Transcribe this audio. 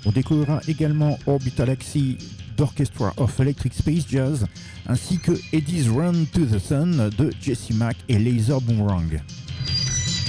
On découvrira également Orbital Axis d'Orchestra of Electric Space Jazz, ainsi que Eddie's Run to the Sun de Jesse Mack et Laser Boomerang.